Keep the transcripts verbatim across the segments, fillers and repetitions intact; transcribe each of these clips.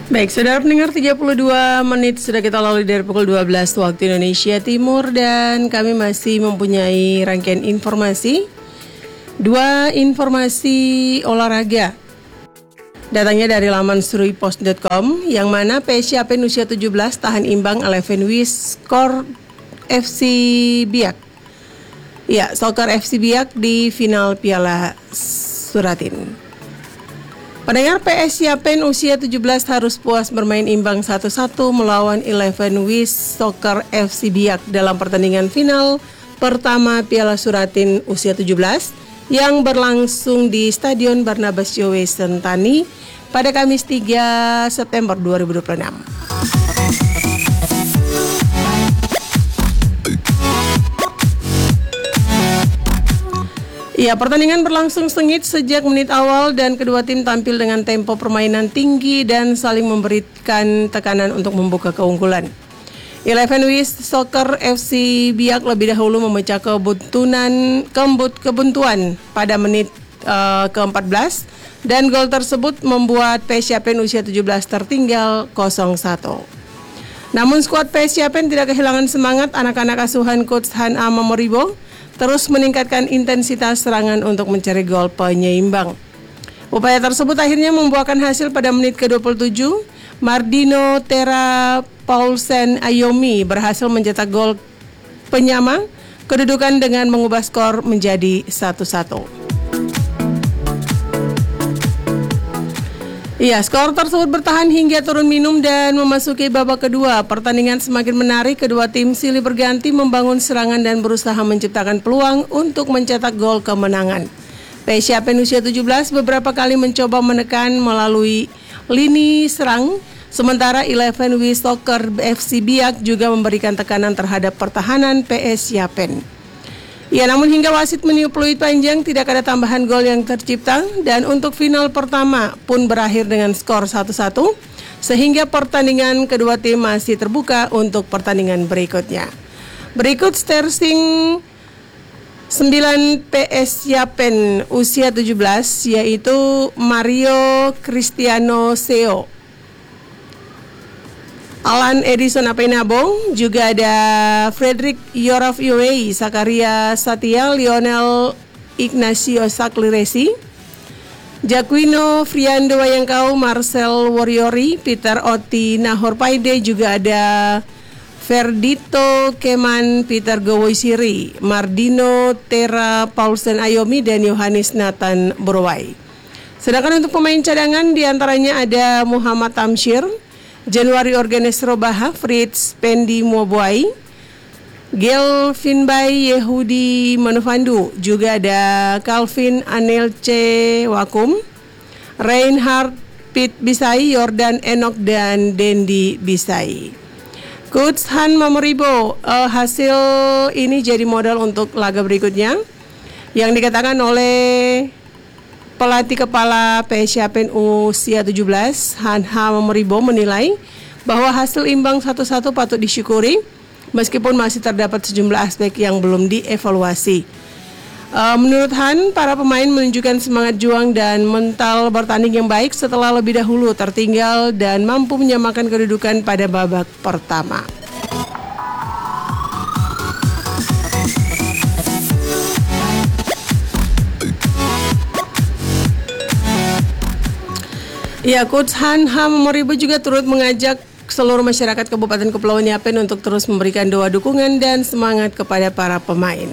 Baik, saudara pendengar, tiga puluh dua menit sudah kita lalui dari pukul dua belas waktu Indonesia Timur, dan kami masih mempunyai rangkaian informasi. Dua informasi olahraga datangnya dari laman suripos dot com, yang mana P S Yapen usia tujuh belas tahan imbang eleven Wis skor F C Biak. Ya, Soccer F C Biak di final Piala Suratin. Pendengar, P S Yapen usia tujuh belas harus puas bermain imbang satu satu melawan eleven Wis Soccer F C Biak dalam pertandingan final pertama Piala Suratin usia tujuh belas yang berlangsung di Stadion Barnabas Jowe Sentani pada Kamis tiga September dua ribu dua puluh enam. Ya, pertandingan berlangsung sengit sejak menit awal dan kedua tim tampil dengan tempo permainan tinggi dan saling memberikan tekanan untuk membuka keunggulan. eleven Wis Soccer F C Biak lebih dahulu memecah kebuntuan kembut kebuntuan pada menit uh, ke empat belas, dan gol tersebut membuat P S Yapen usia tujuh belas tertinggal nol satu. Namun skuad P S Yapen tidak kehilangan semangat. Anak-anak asuhan Coach Han A. Mamoribo terus meningkatkan intensitas serangan untuk mencari gol penyeimbang. Upaya tersebut akhirnya membuahkan hasil pada menit ke dua puluh tujuh. Mardino Tera Paulsen Ayomi berhasil mencetak gol penyama kedudukan dengan mengubah skor menjadi satu satu. Iya, skor tersebut bertahan hingga turun minum dan memasuki babak kedua. Pertandingan semakin menarik, kedua tim silih berganti membangun serangan dan berusaha menciptakan peluang untuk mencetak gol kemenangan. P S Yapen usia tujuh belas beberapa kali mencoba menekan melalui lini serang, sementara eleven Wis Soccer F C Biak juga memberikan tekanan terhadap pertahanan P S Yapen. Ya, namun hingga wasit meniup peluit panjang tidak ada tambahan gol yang tercipta, dan untuk final pertama pun berakhir dengan skor satu satu, sehingga pertandingan kedua tim masih terbuka untuk pertandingan berikutnya. Berikut sterling sembilan P S Yapen usia tujuh belas, yaitu Mario Cristiano Seo, Alan Edison Apenabong, juga ada Frederick Yoraf Iwei, Sakaria Satya, Lionel Ignacio Sakliresi, Jaquino Friando Wayangkau, Marcel Woriori, Peter Oti Nahor Paide, juga ada Ferdito Keman, Peter Gowoisiri, Mardino Tera Paulsen Ayomi, dan Yohanes Nathan Borowai. Sedangkan untuk pemain cadangan diantaranya ada Muhammad Tamsir, Januari Organes Robaha, Fritz Pendi Moboai, Gel Finbay Yehudi Manufandu, juga ada Calvin Anelce Wakum, Reinhard Pit Bisai, Yordan Enok, dan Dendi Bisai. Coach Han Mamoribo, uh, hasil ini jadi modal untuk laga berikutnya, yang dikatakan oleh pelatih kepala P S Yapen usia tujuh belas, Han H. Mamoribo, menilai bahwa hasil imbang satu satu patut disyukuri meskipun masih terdapat sejumlah aspek yang belum dievaluasi. Uh, menurut Han, para pemain menunjukkan semangat juang dan mental bertanding yang baik setelah lebih dahulu tertinggal dan mampu menyamakan kedudukan pada babak pertama. Ya, Coach Han H. Mamoribo juga turut mengajak seluruh masyarakat Kabupaten Kepulauan Yapen untuk terus memberikan doa dukungan dan semangat kepada para pemain.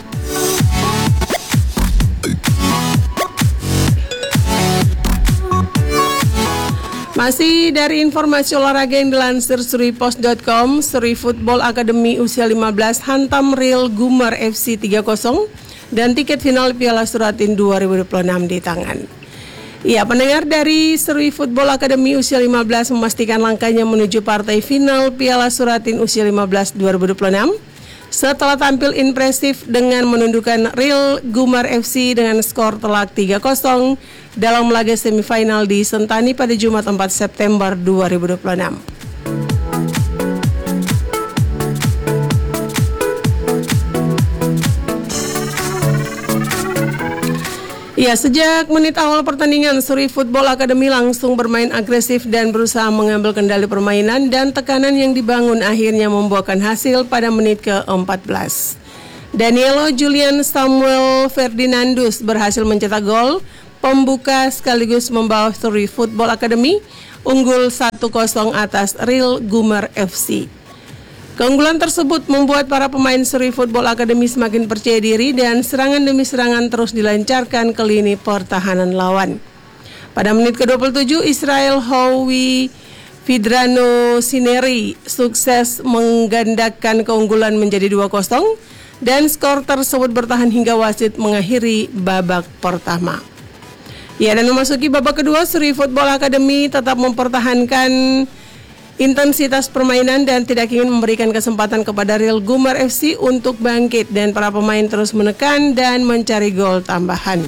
Masih dari informasi olahraga yang dilansir suripos dot com, Suri Football Academy usia lima belas hantam Real Gumer F C tiga nol, dan tiket final Piala Suratin dua ribu dua puluh enam di tangan. Ya, pendengar, dari Suri Football Academy usia lima belas memastikan langkahnya menuju partai final Piala Suratin usia lima belas dua ribu dua puluh enam setelah tampil impresif dengan menundukkan Real Gumer F C dengan skor telak tiga nol dalam laga semifinal di Sentani pada Jumat empat September dua ribu dua puluh enam. Ya, sejak menit awal pertandingan, Suri Football Academy langsung bermain agresif dan berusaha mengambil kendali permainan, dan tekanan yang dibangun akhirnya membuahkan hasil pada menit ke empat belas. Danielo Julian Samuel Ferdinandus berhasil mencetak gol pembuka sekaligus membawa Suri Football Academy unggul satu kosong atas Real Gumer F C. Keunggulan tersebut membuat para pemain Suri Football Academy semakin percaya diri dan serangan demi serangan terus dilancarkan ke lini pertahanan lawan. Pada menit ke dua puluh tujuh, Israel Howie Vidrano Sineri sukses menggandakan keunggulan menjadi dua kosong dan skor tersebut bertahan hingga wasit mengakhiri babak pertama. Ya, dan memasuki babak kedua, Suri Football Academy tetap mempertahankan intensitas permainan dan tidak ingin memberikan kesempatan kepada Real Gumer F C untuk bangkit, dan para pemain terus menekan dan mencari gol tambahan.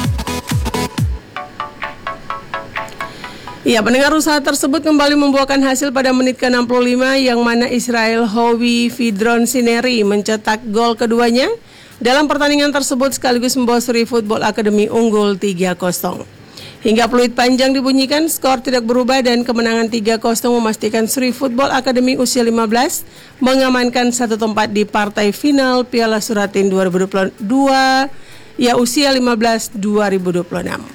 Ya, pendengar, usaha tersebut kembali membuahkan hasil pada menit ke enam puluh lima, yang mana Israel Howie Vidron Sineri mencetak gol keduanya dalam pertandingan tersebut sekaligus membawa Suri Football Academy unggul tiga kosong. Hingga peluit panjang dibunyikan, skor tidak berubah dan kemenangan tiga kosong memastikan Suri Football Academy usia lima belas mengamankan satu tempat di partai final Piala Suratin dua ribu dua puluh dua ya usia lima belas dua ribu dua puluh enam.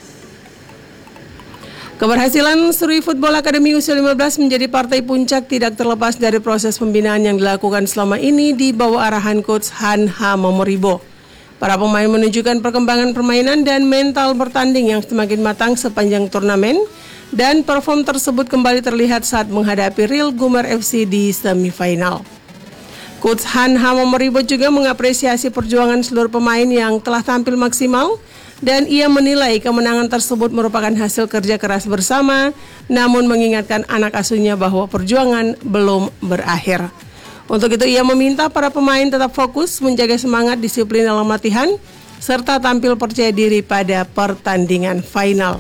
Keberhasilan Suri Football Academy usia lima belas menjadi partai puncak tidak terlepas dari proses pembinaan yang dilakukan selama ini di bawah arahan Coach Han Ha Momoribo. Para pemain menunjukkan perkembangan permainan dan mental bertanding yang semakin matang sepanjang turnamen, dan perform tersebut kembali terlihat saat menghadapi Real Gumer F C di semifinal. Coach Han Ha Momoribo juga mengapresiasi perjuangan seluruh pemain yang telah tampil maksimal, dan ia menilai kemenangan tersebut merupakan hasil kerja keras bersama, namun mengingatkan anak asuhnya bahwa perjuangan belum berakhir. Untuk itu ia meminta para pemain tetap fokus, menjaga semangat, disiplin dalam latihan, serta tampil percaya diri pada pertandingan final.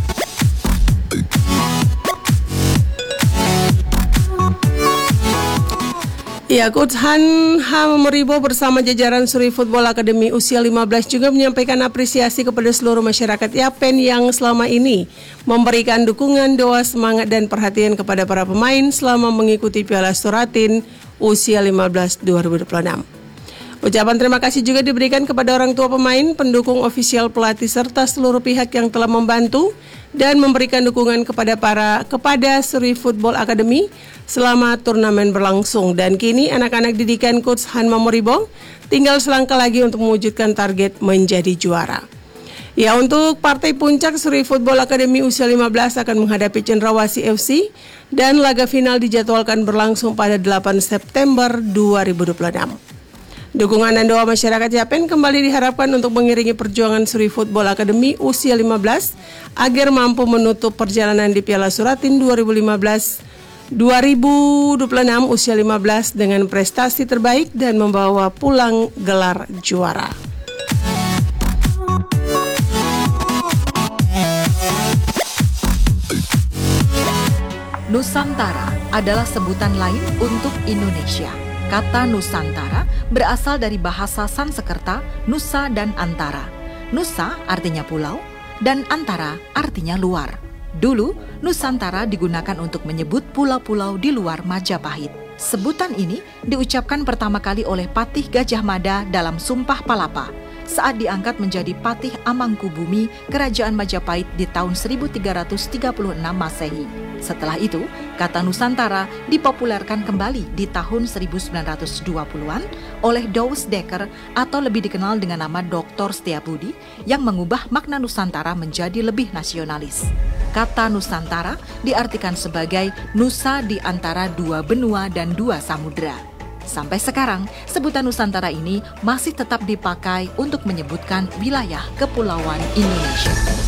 Ya, Coach Han Ha Momoribo bersama jajaran Suri Football Academy usia lima belas juga menyampaikan apresiasi kepada seluruh masyarakat Yapen yang selama ini memberikan dukungan, doa, semangat, dan perhatian kepada para pemain selama mengikuti Piala Suratin usia lima belas dua ribu dua puluh enam. Ucapan terima kasih juga diberikan kepada orang tua pemain, pendukung ofisial, pelatih, serta seluruh pihak yang telah membantu dan memberikan dukungan kepada para kepada Suri Football Academy selama turnamen berlangsung. Dan kini anak-anak didikan Coach Han Momoribo tinggal selangkah lagi untuk mewujudkan target menjadi juara. Ya, untuk partai puncak, Suri Football Academy usia lima belas akan menghadapi Cendrawasih F C dan laga final dijadwalkan berlangsung pada delapan September dua ribu dua puluh enam. Dukungan dan doa masyarakat Yapen kembali diharapkan untuk mengiringi perjuangan Suri Football Academy usia lima belas agar mampu menutup perjalanan di Piala Suratin dua ribu lima belas dua ribu dua puluh enam usia lima belas dengan prestasi terbaik dan membawa pulang gelar juara. Nusantara adalah sebutan lain untuk Indonesia. Kata Nusantara berasal dari bahasa Sanskerta Nusa dan Antara. Nusa artinya pulau dan Antara artinya luar. Dulu, Nusantara digunakan untuk menyebut pulau-pulau di luar Majapahit. Sebutan ini diucapkan pertama kali oleh Patih Gajah Mada dalam Sumpah Palapa saat diangkat menjadi Patih Amangkubumi Kerajaan Majapahit di tahun seribu tiga ratus tiga puluh enam Masehi. Setelah itu, kata Nusantara dipopulerkan kembali di tahun seribu sembilan ratus dua puluhan oleh Douws Dekker atau lebih dikenal dengan nama Doktor Setiabudi yang mengubah makna Nusantara menjadi lebih nasionalis. Kata Nusantara diartikan sebagai Nusa di antara dua benua dan dua samudera. Sampai sekarang, sebutan Nusantara ini masih tetap dipakai untuk menyebutkan wilayah kepulauan Indonesia.